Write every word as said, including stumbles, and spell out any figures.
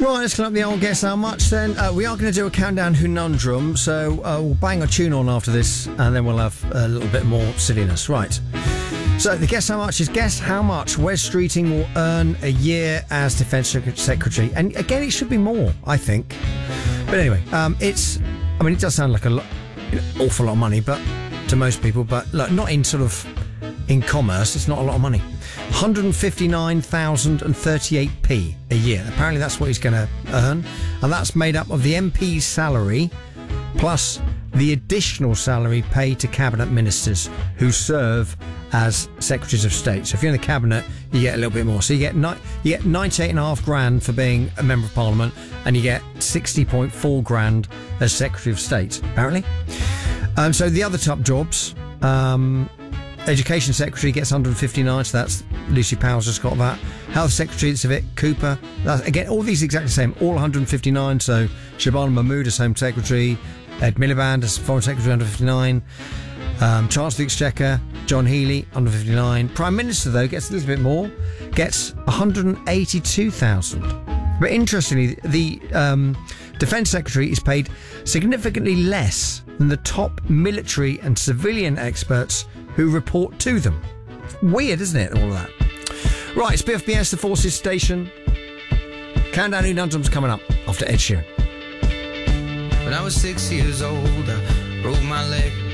Right, let's clean up the old Guess How Much then. Uh, we are going to do a countdown conundrum, so uh, we'll bang a tune on after this, and then we'll have a little bit more silliness. Right. So the Guess How Much is guess how much Wes Streeting will earn a year as Defence Secretary. And again, it should be more, I think. But anyway, um, it's, I mean, it does sound like a lot, an awful lot of money, but to most people, but look, not in sort of, in commerce, it's not a lot of money. one hundred fifty-nine thousand thirty-eight p a year. Apparently that's what he's going to earn. And that's made up of the M P's salary plus the additional salary paid to cabinet ministers who serve as secretaries of state. So if you're in the cabinet, you get a little bit more. So you get ni- you get ninety-eight and a half grand for being a member of parliament, and you get sixty point four grand as secretary of state, apparently. Um, so the other top jobs, um, Education Secretary gets one hundred fifty-nine, so that's Lucy Powell's just got that. Health Secretary, it's Vivek Cooper. That's, again, all these exactly the same, all one hundred fifty-nine. So Shabana Mahmood as Home Secretary, Ed Miliband as Foreign Secretary, one hundred fifty-nine. Um, Chancellor of the Exchequer, John Healey, one hundred fifty-nine. Prime Minister, though, gets a little bit more, gets one hundred eighty-two thousand. But interestingly, the um, Defence Secretary is paid significantly less than the top military and civilian experts who report to them. Weird, isn't it, all of that? Right, it's B F B S, the Forces Station. Countdown Conundrum's coming up after Ed Sheeran. When I was six years old, I broke my leg.